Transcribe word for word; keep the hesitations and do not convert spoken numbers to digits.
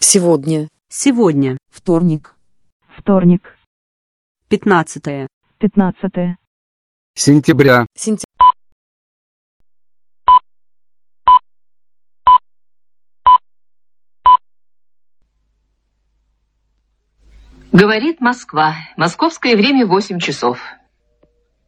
Сегодня. Сегодня. Вторник. Вторник. Пятнадцатое. Пятнадцатое. Сентября. Сентябрь. Говорит Москва. Московское время восемь часов.